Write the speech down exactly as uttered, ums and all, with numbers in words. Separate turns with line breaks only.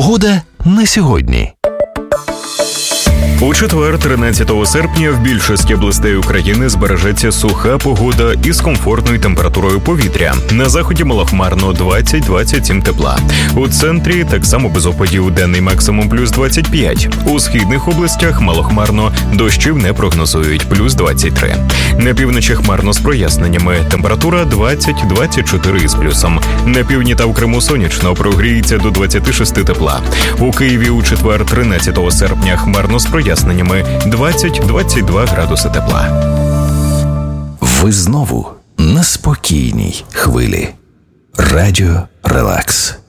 Погода на сьогодні.
У четвер, тринадцятого серпня, в більшості областей України збережеться суха погода із комфортною температурою повітря. На заході малохмарно двадцять - двадцять сім тепла. У центрі так само без опадів, денний максимум плюс двадцять п'ять. У східних областях малохмарно, дощів не прогнозують, плюс двадцять три. На півночі хмарно з проясненнями, температура двадцять - двадцять чотири із плюсом. На півдні та в Криму сонячно, прогріється до двадцять шість тепла. У Києві у четвер, тринадцятого серпня, хмарно з проясненнями. двадцять - двадцять два градуси тепла.
Ви знову на спокійній хвилі. Радіо Релакс.